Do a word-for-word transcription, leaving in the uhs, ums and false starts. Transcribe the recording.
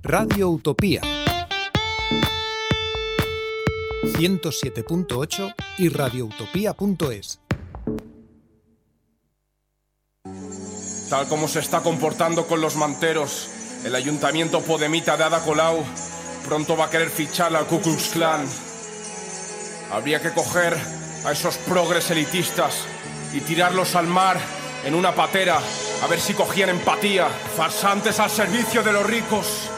Radio Utopía ciento siete punto ocho y radioutopía punto es. Tal como se está comportando con los manteros, el ayuntamiento podemita de Ada Colau pronto va a querer fichar al Ku Klux Klan. Habría que coger a esos progres elitistas y tirarlos al mar en una patera, a ver si cogían empatía. Farsantes al servicio de los ricos.